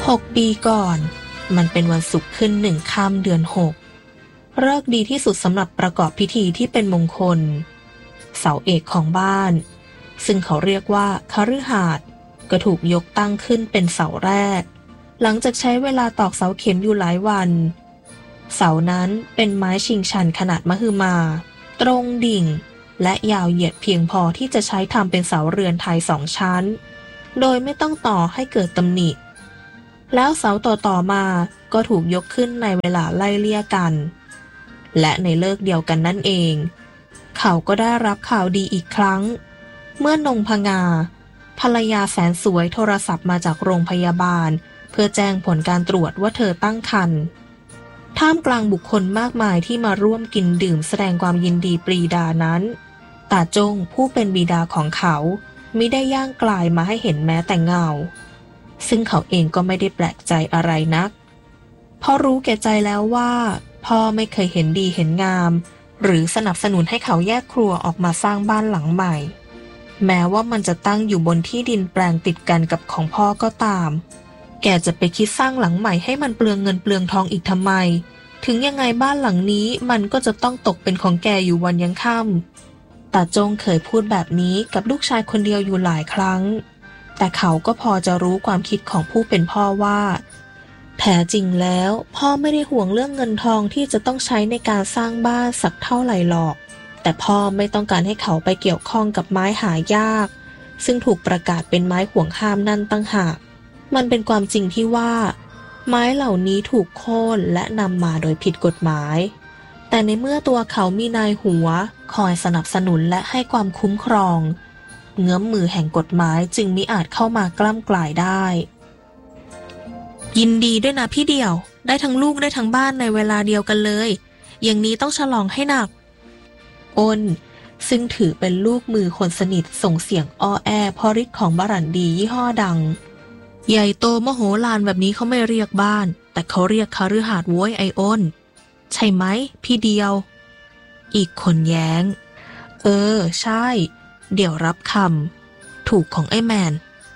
6 ปีก่อนมันเป็นวันศุกร์ขึ้น1 ค่ำเดือน 6ฤกษ์ดีที่สุดสำหรับประกอบพิธีที่เป็นมงคลเสาเอกของบ้านซึ่งเขาเรียกว่าคฤหาสน์ก็ถูกยกตั้งขึ้นเป็นเสาแรกหลังจากใช้เวลาตอกเสาเข็มอยู่หลายวันเสานั้นเป็นไม้ชิงชันขนาดมหึมาตรงดิ่งและยาวเหยียดเพียงพอที่จะใช้ทำเป็นเสาเรือนไทย2 ชั้นโดยไม่ต้องต่อให้เกิดตำหนิแล้วเสาต่อมาก็ถูกยกขึ้นในเวลาไล่เลี่ยกันและในฤกษ์เดียวกันนั่นเองเขาก็ได้รับข่าวดีอีกครั้งเมื่อนงพงาภรรยาแสนสวยโทรศัพท์มาจากโรงพยาบาลเพื่อแจ้งผลการตรวจว่าเธอตั้งครรภ์ท่ามกลางบุคคลมากมายที่มาร่วมกินดื่มแสดงความยินดีปรีดานั้นตาจงผู้เป็นบิดาของเขามิได้ย่างกลายมาให้เห็นแม้แต่เงาซึ่งเขาเองก็ไม่ได้แปลกใจอะไรนักเพราะรู้แก่ใจแล้วว่าพ่อไม่เคยเห็นดีเห็นงามหรือสนับสนุนให้เขาแยกครัวออกมาสร้างบ้านหลังใหม่แม้ว่ามันจะตั้งอยู่บนที่ดินแปลงติดกันกับของพ่อก็ตามแกจะไปคิดสร้างหลังใหม่ให้มันเปลืองเงินเปลืองทองอีกทำไมถึงยังไงบ้านหลังนี้มันก็จะต้องตกเป็นของแกอยู่วันยังค่ำตาจงเคยพูดแบบนี้กับลูกชายคนเดียวอยู่หลายครั้งแต่เขาก็พอจะรู้ความคิดของผู้เป็นพ่อว่าแท้จริงแล้วพ่อไม่ได้ห่วงเรื่องเงินทองที่จะต้องใช้ในการสร้างบ้านสักเท่าไหร่หรอกแต่พ่อไม่ต้องการให้เขาไปเกี่ยวข้องกับไม้หายากซึ่งถูกประกาศเป็นไม้ห่วงห้ามนั่นตั้งหากมันเป็นความจริงที่ว่าไม้เหล่านี้ถูกโค่นและนำมาโดยผิดกฎหมายแต่ในเมื่อตัวเขามีนายหัวคอยสนับสนุนและให้ความคุ้มครองเงื้อมมือแห่งกฎหมายจึงมิอาจเข้ามากล้ำกลายได้ยินดีด้วยนะพี่เดี่ยวได้ทั้งลูกได้ทั้งบ้านในเวลาเดียวกันเลยอย่างนี้ต้องฉลองให้หนักอ้นซึ่งถือเป็นลูกมือคนสนิทส่งเสียงอ้อแอเพราะฤทธิ์ของบรันดียี่ห้อดังใหญ่โตมโหฬารแบบนี้เขาไม่เรียกบ้านแต่เขาเรียกคฤหาสน์โว้ยไออ้นใช่ไหมพี่เดียวอีกคนแย้งใช่เดี๋ยวรับคำถูกของไอ้แมน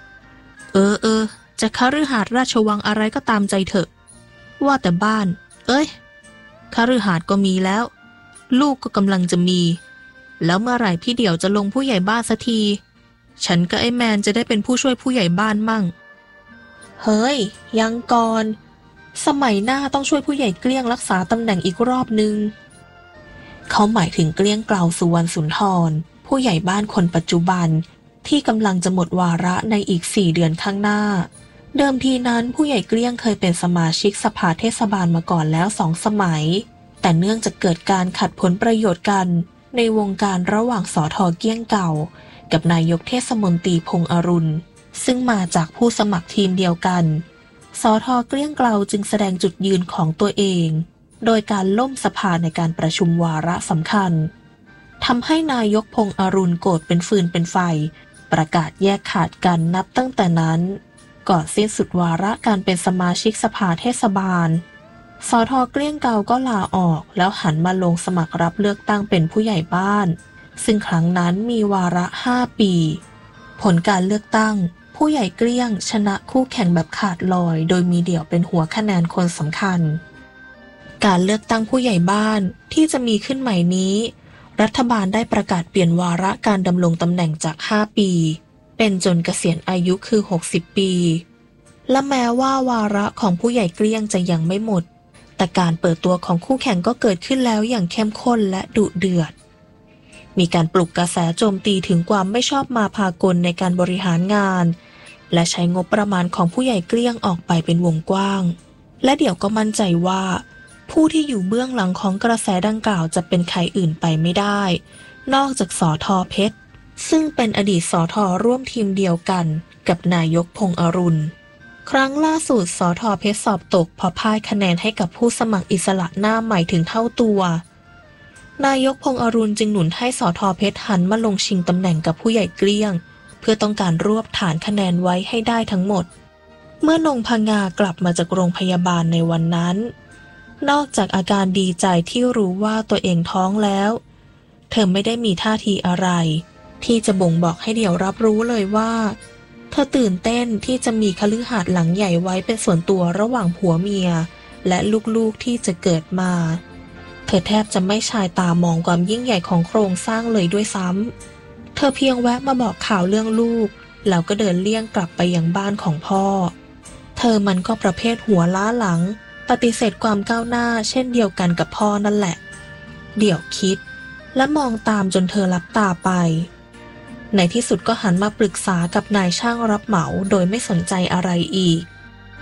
จะคฤหาสน์ราชวังอะไรก็ตามใจเถอะว่าแต่บ้านคฤหาสน์ก็มีแล้วลูกก็กำลังจะมีแล้วเมื่อไหร่พี่เดี่ยวจะลงผู้ใหญ่บ้านสักทีฉันกับไอ้แมนจะได้เป็นผู้ช่วยผู้ใหญ่บ้านมั่งเฮ้ยยังก่อนสมัยหน้าต้องช่วยผู้ใหญ่เกลี้ยงรักษาตำแหน่งอีกรอบนึงเขาหมายถึงเกลี้ยงเกลาสุวรรณสุนทรผู้ใหญ่บ้านคนปัจจุบันที่กำลังจะหมดวาระในอีก4 เดือนข้างหน้าเดิมทีนั้นผู้ใหญ่เกลี้ยงเคยเป็นสมาชิกสภาเทศบาลมาก่อนแล้ว2 สมัยแต่เนื่องจากเกิดการขัดผลประโยชน์กันในวงการระหว่างสท.เกี้ยงเก่ากับนายกเทศมนตรีพงษ์อรุณซึ่งมาจากผู้สมัครทีมเดียวกันสท.เกลี้ยงเกลาจึงแสดงจุดยืนของตัวเองโดยการล่มสภาในการประชุมวาระสำคัญทำให้นายกพงษ์อรุณโกรธเป็นฟืนเป็นไฟประกาศแยกขาดกันนับตั้งแต่นั้นก่อนสิ้นสุดวาระการเป็นสมาชิกสภาเทศบาลสท.เกลี้ยงเกลาก็ลาออกแล้วหันมาลงสมัครรับเลือกตั้งเป็นผู้ใหญ่บ้านซึ่งครั้งนั้นมีวาระ5 ปีผลการเลือกตั้งผู้ใหญ่เกลี้ยงชนะคู่แข่งแบบขาดลอยโดยมีเดี่ยวเป็นหัวคะแนนคนสำคัญการเลือกตั้งผู้ใหญ่บ้านที่จะมีขึ้นใหม่นี้รัฐบาลได้ประกาศเปลี่ยนวาระการดำรงตำแหน่งจาก5 ปีเป็นจนเกษียณอายุคือ60 ปีและแม้ว่าวาระของผู้ใหญ่เกลี้ยงจะยังไม่หมดแต่การเปิดตัวของคู่แข่งก็เกิดขึ้นแล้วอย่างเข้มข้นและดุเดือดมีการปลุกกระแสโจมตีถึงความไม่ชอบมาพากลในการบริหารงานและใช้งบประมาณของผู้ใหญ่เกลี้ยงออกไปเป็นวงกว้างและเดี๋ยวก็มั่นใจว่าผู้ที่อยู่เบื้องหลังของกระแสดังกล่าวจะเป็นใครอื่นไปไม่ได้นอกจากสท.เพชรซึ่งเป็นอดีตสท.ร่วมทีมเดียวกันกับนายกพงษ์อรุณครั้งล่าสุดสท.เพชรสอบตกเพราะพ่ายคะแนนให้กับผู้สมัครอิสระหน้าใหม่ถึงเท่าตัวนายกพงษ์อรุณจึงหนุนให้สท.เพชรหันมาลงชิงตำแหน่งกับผู้ใหญ่เกลี้ยงเพื่อต้องการรวบฐานคะแนนไว้ให้ได้ทั้งหมดเมื่อนงพงากลับมาจากโรงพยาบาลในวันนั้นนอกจากอาการดีใจที่รู้ว่าตัวเองท้องแล้วเธอไม่ได้มีท่าทีอะไรที่จะบ่งบอกให้เดี่ยวรับรู้เลยว่าเธอตื่นเต้นที่จะมีคฤหาสน์หลังใหญ่ไว้เป็นส่วนตัวระหว่างผัวเมียและลูกๆที่จะเกิดมาเธอแทบจะไม่ชายตามองความยิ่งใหญ่ของโครงสร้างเลยด้วยซ้ำเธอเพียงแวะมาบอกข่าวเรื่องลูกแล้วก็เดินเลี่ยงกลับไปยังบ้านของพ่อเธอมันก็ประเภทหัวล้าหลังปฏิเสธความก้าวหน้าเช่นเดียวกันกับพ่อนั่นแหละเดี๋ยวคิดและมองตามจนเธอลับตาไปในที่สุดก็หันมาปรึกษากับนายช่างรับเหมาโดยไม่สนใจอะไรอีก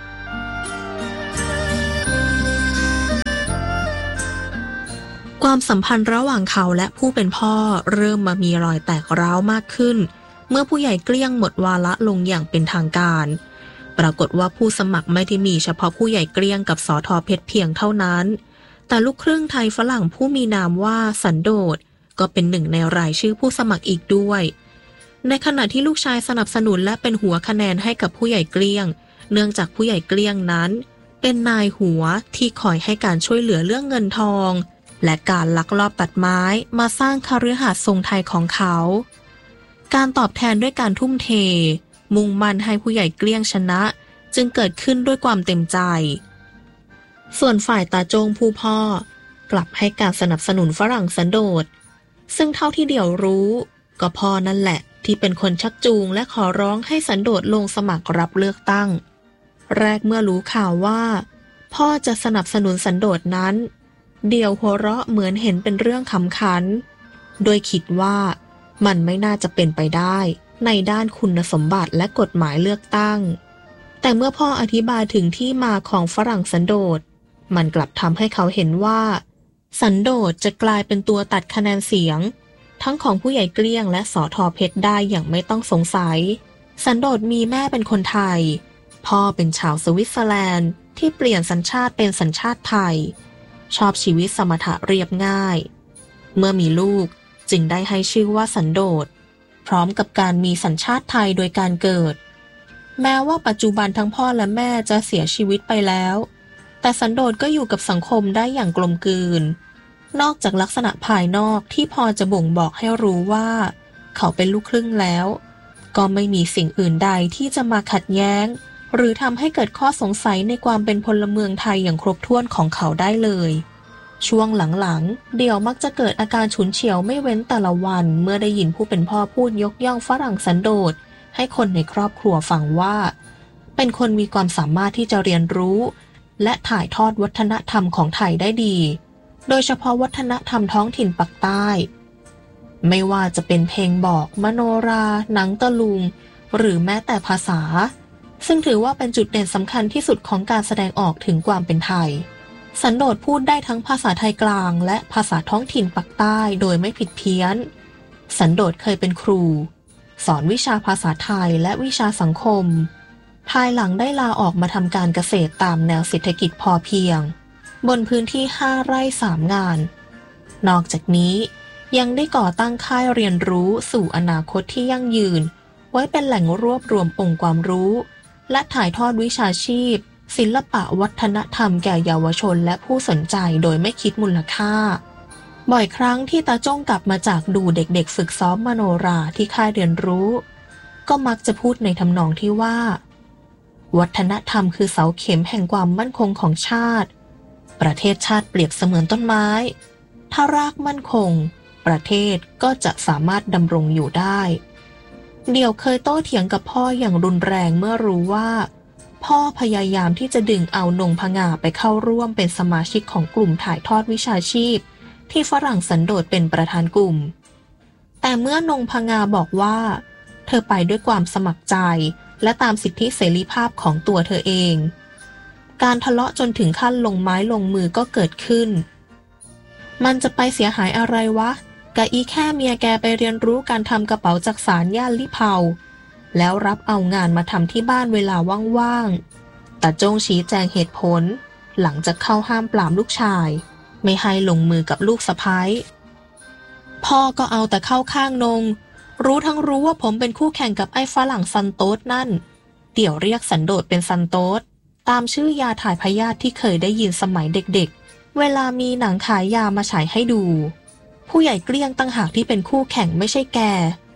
ความสัมพันธ์ระหว่างเขาและผู้เป็นพ่อเริ่มมามีรอยแตกร้าวมากขึ้นเมื่อผู้ใหญ่เกลี้ยงหมดวาระลงอย่างเป็นทางการปรากฏว่าผู้สมัครไม่ได้มีเฉพาะผู้ใหญ่เกลี้ยงกับสท.เพชรเพียงเท่านั้นแต่ลูกครึ่งไทยฝรั่งผู้มีนามว่าสันโดษก็เป็นหนึ่งในรายชื่อผู้สมัครอีกด้วยในขณะที่ลูกชายสนับสนุนและเป็นหัวคะแนนให้กับผู้ใหญ่เกลี้ยงเนื่องจากผู้ใหญ่เกลี้ยงนั้นเป็นนายหัวที่คอยให้การช่วยเหลือเรื่องเงินทองและการลักลอบตัดไม้มาสร้างคฤหาสน์ทรงไทยของเขาการตอบแทนด้วยการทุ่มเทมุ่งมั่นให้ผู้ใหญ่เกลี้ยงชนะจึงเกิดขึ้นด้วยความเต็มใจส่วนฝ่ายตาโจงผู้พ่อกลับให้การสนับสนุนฝรั่งสันโดษซึ่งเท่าที่เดี่ยวรู้ก็พ่อนั่นแหละที่เป็นคนชักจูงและขอร้องให้สันโดษลงสมัครรับเลือกตั้งแรกเมื่อรู้ข่าวว่าพ่อจะสนับสนุนสันโดษนั้นเดี่ยวหัวเราะเหมือนเห็นเป็นเรื่องขำขันโดยคิดว่ามันไม่น่าจะเป็นไปได้ในด้านคุณสมบัติและกฎหมายเลือกตั้งแต่เมื่อพ่ออธิบายถึงที่มาของฝรั่งสันโดษมันกลับทำให้เขาเห็นว่าสันโดษจะกลายเป็นตัวตัดคะแนนเสียงทั้งของผู้ใหญ่เกลี้ยงและสท.เพชรได้อย่างไม่ต้องสงสัยสันโดษมีแม่เป็นคนไทยพ่อเป็นชาวสวิตเซอร์แลนด์ที่เปลี่ยนสัญชาติเป็นสัญชาติไทยชอบชีวิตสมถะเรียบง่ายเมื่อมีลูกจึงได้ให้ชื่อว่าสันโดษพร้อมกับการมีสัญชาติไทยโดยการเกิดแม้ว่าปัจจุบันทั้งพ่อและแม่จะเสียชีวิตไปแล้วแต่สันโดษก็อยู่กับสังคมได้อย่างกลมกลืนนอกจากลักษณะภายนอกที่พอจะบ่งบอกให้รู้ว่าเขาเป็นลูกครึ่งแล้วก็ไม่มีสิ่งอื่นใดที่จะมาขัดแย้งหรือทำให้เกิดข้อสงสัยในความเป็นพลเมืองไทยอย่างครบถ้วนของเขาได้เลยช่วงหลังๆเดี่ยวมักจะเกิดอาการฉุนเฉียวไม่เว้นแต่ละวันเมื่อได้ยินผู้เป็นพ่อพูดยกย่องฝรั่งสันโดษให้คนในครอบครัวฟังว่าเป็นคนมีความสามารถที่จะเรียนรู้และถ่ายทอดวัฒนธรรมของไทยได้ดีโดยเฉพาะวัฒนธรรมท้องถิ่นปักใต้ไม่ว่าจะเป็นเพลงบอกมโนราหนังตะลุงหรือแม้แต่ภาษาซึ่งถือว่าเป็นจุดเด่นสำคัญที่สุดของการแสดงออกถึงความเป็นไทยสันโดษพูดได้ทั้งภาษาไทยกลางและภาษาท้องถิ่นปักใต้โดยไม่ผิดเพี้ยนสันโดษเคยเป็นครูสอนวิชาภาษาไทยและวิชาสังคมภายหลังได้ลาออกมาทำการเกษตรตามแนวเศรษฐกิจพอเพียงบนพื้นที่5 ไร่ 3 งานนอกจากนี้ยังได้ก่อตั้งค่ายเรียนรู้สู่อนาคตที่ยั่งยืนไว้เป็นแหล่งรวบรวมองค์ความรู้และถ่ายทอดวิชาชีพศิลปะวัฒนธรรมแก่เยาวชนและผู้สนใจโดยไม่คิดมูลค่าบ่อยครั้งที่ตาจ้องกลับมาจากดูเด็กๆฝึกซ้อมมโนราที่ค่ายเรียนรู้ก็มักจะพูดในทำนองที่ว่าวัฒนธรรมคือเสาเข็มแห่งความมั่นคงของชาติประเทศชาติเปรียบเสมือนต้นไม้ถ้ารากมั่นคงประเทศก็จะสามารถดำรงอยู่ได้เดี่ยวเคยโต้เถียงกับพ่ออย่างรุนแรงเมื่อรู้ว่าพ่อพยายามที่จะดึงเอานงพงาไปเข้าร่วมเป็นสมาชิกของกลุ่มถ่ายทอดวิชาชีพที่ฝรั่งสันโดษเป็นประธานกลุ่มแต่เมื่อนงพงาบอกว่าเธอไปด้วยความสมัครใจและตามสิทธิเสรีภาพของตัวเธอเองการทะเลาะจนถึงขั้นลงไม้ลงมือก็เกิดขึ้นมันจะไปเสียหายอะไรวะกะอีแค่เมียแกไปเรียนรู้การทำกระเป๋าจักสานย่านลิเผาแล้วรับเอางานมาทำที่บ้านเวลาว่างๆตาโจ้งชี้แจงเหตุผลหลังจากเข้าห้ามปรามลูกชายไม่ให้ลงมือกับลูกสะใภ้พ่อก็เอาแต่เข้าข้างนงรู้ทั้งรู้ว่าผมเป็นคู่แข่งกับไอ้ฝรั่งซันโต๊ดนั่นเดี๋ยวเรียกสันโดษเป็นซันโต๊ดตามชื่อยาถ่ายพยาธิที่เคยได้ยินสมัยเด็กๆเวลามีหนังขายยามาฉายให้ดูผู้ใหญ่เกลี้ยงตั้งหากที่เป็นคู่แข่งไม่ใช่แก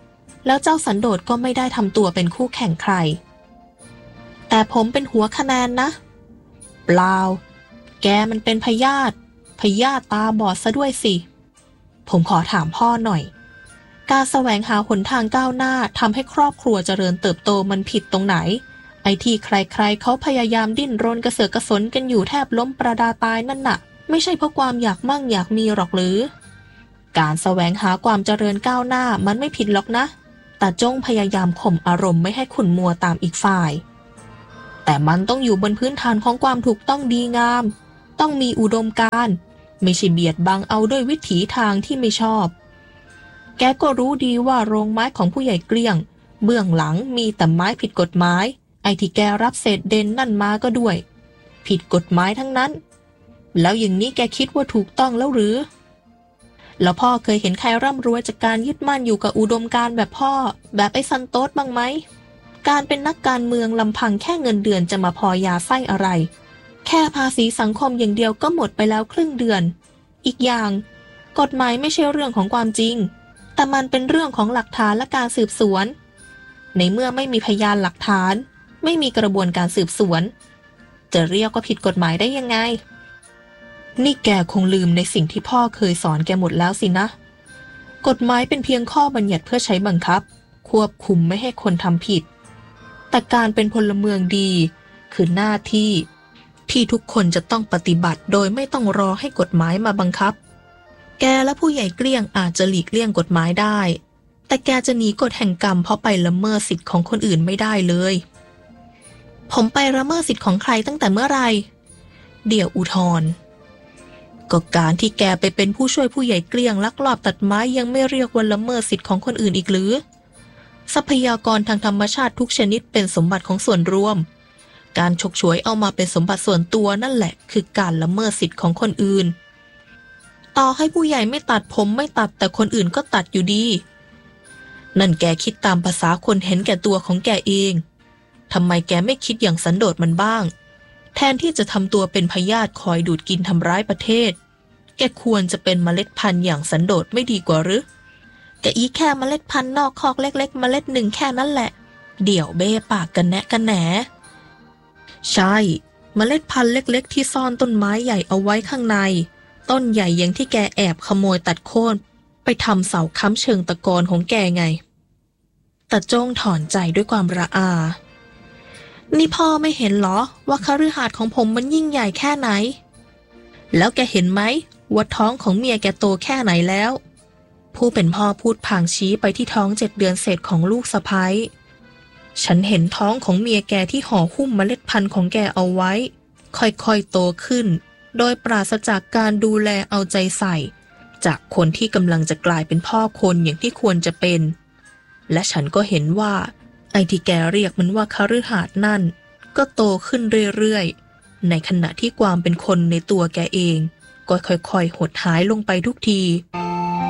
แล้วเจ้าสันโดษก็ไม่ได้ทำตัวเป็นคู่แข่งใครแต่ผมเป็นหัวคะแนนนะเปล่าแกมันเป็นพยาธิตาบอดซะด้วยสิผมขอถามพ่อหน่อยการแสวงหาหนทางก้าวหน้าทำให้ครอบครัวเจริญเติบโตมันผิดตรงไหนไอ้ที่ใครๆเขาพยายามดิ้นรนกระเสือกกระสนกันอยู่แทบล้มประดาตายนั่นน่ะไม่ใช่เพราะความอยากมั่งอยากมีหรอกหรือการแสวงหาความเจริญก้าวหน้ามันไม่ผิดหรอกนะแต่จงพยายามข่มอารมณ์ไม่ให้ขุ่นมัวตามอีกฝ่ายแต่มันต้องอยู่บนพื้นฐานของความถูกต้องดีงามต้องมีอุดมการณ์ไม่ใช่เบียดบังเอาด้วยวิถีทางที่ไม่ชอบแกก็รู้ดีว่าโรงไม้ของผู้ใหญ่เกลี้ยงเบื้องหลังมีแต่ไม้ผิดกฎหมายไอ้ที่แกรับเศษเด่นนั่นมาก็ด้วยผิดกฎหมายทั้งนั้นแล้วอย่างนี้แกคิดว่าถูกต้องแล้วหรือแล้วพ่อเคยเห็นใครร่ำรวยจากการยึดมั่นอยู่กับอุดมการณ์แบบพ่อแบบไอ้ซันโต๊ดบ้างไหมการเป็นนักการเมืองลำพังแค่เงินเดือนจะมาพอยาไส้อะไรแค่ภาษีสังคมอย่างเดียวก็หมดไปแล้วครึ่งเดือนอีกอย่างกฎหมายไม่ใช่เรื่องของความจริงแต่มันเป็นเรื่องของหลักฐานและการสืบสวนในเมื่อไม่มีพยานหลักฐานไม่มีกระบวนการสืบสวนจะเรียกว่าผิดกฎหมายได้ยังไงนี่แกคงลืมในสิ่งที่พ่อเคยสอนแกหมดแล้วสินะกฎหมายเป็นเพียงข้อบัญญัติเพื่อใช้บังคับควบคุมไม่ให้คนทำผิดแต่การเป็นพลเมืองดีคือหน้าที่ทุกคนจะต้องปฏิบัติโดยไม่ต้องรอให้กฎหมายมาบังคับแกและผู้ใหญ่เกลี้ยงอาจจะหลีกเลี่ยงกฎหมายได้แต่แกจะหนีกฎแห่งกรรมเพราะไปละเมิดสิทธิ์ของคนอื่นไม่ได้เลยผมไปละเมิดสิทธิ์ของใครตั้งแต่เมื่อไรเดี่ยวอุทธรก็การที่แกไปเป็นผู้ช่วยผู้ใหญ่เกลี้ยงลักลอบตัดไม้ยังไม่เรียกว่าละเมิดสิทธิ์ของคนอื่นอีกหรือทรัพยากรทางธรรมชาติทุกชนิดเป็นสมบัติของส่วนรวมการฉกฉวยเอามาเป็นสมบัติส่วนตัวนั่นแหละคือการละเมิดสิทธิ์ของคนอื่นต่อให้ผู้ใหญ่ไม่ตัดผมไม่ตัดแต่คนอื่นก็ตัดอยู่ดีนั่นแกคิดตามภาษาคนเห็นแก่ตัวของแกเองทำไมแกไม่คิดอย่างสันโดษมันบ้างแทนที่จะทำตัวเป็นพยาธิคอยดูดกินทำร้ายประเทศแกควรจะเป็นเมล็ดพันธุ์อย่างสันโดษไม่ดีกว่าหรือแกอีแค่เมล็ดพันธุ์นอกคอกเล็กๆเมล็ดหนึ่งแค่นั้นแหละเดี๋ยวเบ้ปากกันแนะกันแหนใช่เมล็ดพันธุ์เล็กๆที่ซ่อนต้นไม้ใหญ่เอาไว้ข้างในต้นใหญ่อย่างที่แกแอบขโมยตัดโค่นไปทำเสาค้ำเชิงตะกอนของแกไงแต่โจ้งถอนใจด้วยความระอานี่พ่อไม่เห็นเหรอว่าคฤหาสน์ของผมมันยิ่งใหญ่แค่ไหนแล้วแกเห็นไหมว่าท้องของเมียแกโตแค่ไหนแล้วผู้เป็นพ่อพูดพางชี้ไปที่ท้อง7 เดือนเศษของลูกสะใภ้ฉันเห็นท้องของเมียแกที่ห่อหุ้มเมล็ดพันธุ์ของแกเอาไว้ค่อยๆโตขึ้นโดยปราศจากการดูแลเอาใจใส่จากคนที่กำลังจะกลายเป็นพ่อคนอย่างที่ควรจะเป็นและฉันก็เห็นว่าไอ้ที่แกเรียกมันว่าคฤหาสน์นั่นก็โตขึ้นเรื่อยๆในขณะที่ความเป็นคนในตัวแกเองก็ค่อยๆหดหายลงไปทุกที